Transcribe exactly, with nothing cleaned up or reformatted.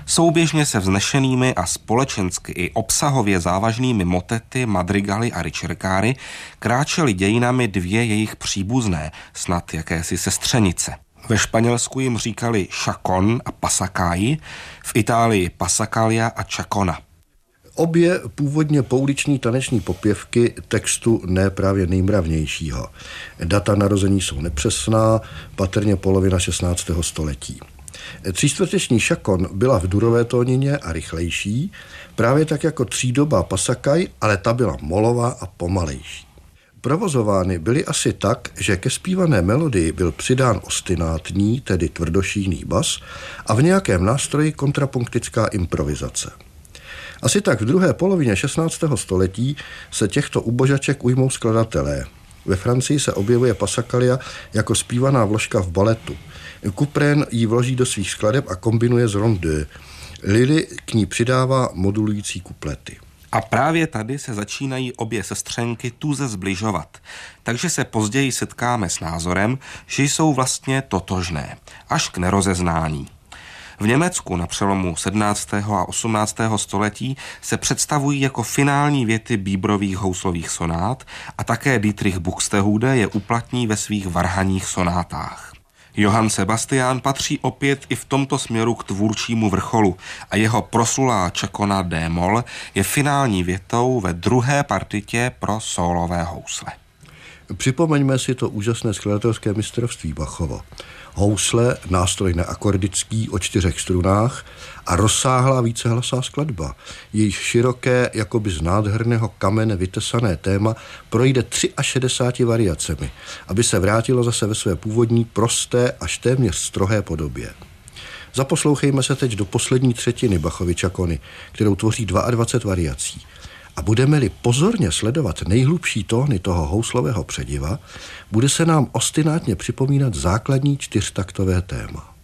Souběžně se vznešenými a společensky i obsahově závažnými motety, madrigaly a ricerkáry kráčely dějinami dvě jejich příbuzné, snad jakési sestřenice. Ve Španělsku jim říkali chacón a pasacai, v Itálii passacaglia a chacona. Obě původně pouliční taneční popěvky textu ne právě nejmravnějšího. Data narození jsou nepřesná, patrně polovina šestnáctého století. Tříčtvrteční chacón byla v durové tónině a rychlejší, právě tak jako třídobá pasacai, ale ta byla molová a pomalejší. Provozovány byly asi tak, že ke zpívané melodii byl přidán ostinátní, tedy tvrdošíjný bas a v nějakém nástroji kontrapunktická improvizace. Asi tak v druhé polovině šestnáctého století se těchto ubožaček ujmou skladatelé. Ve Francii se objevuje passacaglia jako zpívaná vložka v baletu. Couperin ji vloží do svých skladeb a kombinuje s rondeux. Lilly k ní přidává modulující kuplety. A právě tady se začínají obě sestřenky tuze zbližovat, takže se později setkáme s názorem, že jsou vlastně totožné, až k nerozeznání. V Německu na přelomu sedmnáctého a osmnáctého století se představují jako finální věty Bíberových houslových sonát a také Dietrich Buxtehude je uplatní ve svých varhanních sonátách. Johann Sebastian patří opět i v tomto směru k tvůrčímu vrcholu a jeho proslulá chacona d-moll je finální větou ve druhé partitě pro sólové housle. Připomeňme si to úžasné skladatelské mistrovství Bachova. Housle, nástroj neakordický o čtyřech strunách a rozsáhlá vícehlasá skladba. Jejich široké, jakoby z nádherného kamene vytesané téma projde šedesáti třemi variacemi, aby se vrátilo zase ve své původní prosté až téměř strohé podobě. Zaposlouchejme se teď do poslední třetiny Bachovy chacony, kterou tvoří dvacet dva variací. A budeme-li pozorně sledovat nejhlubší tóny toho houslového přediva, bude se nám ostinátně připomínat základní čtyřtaktové téma.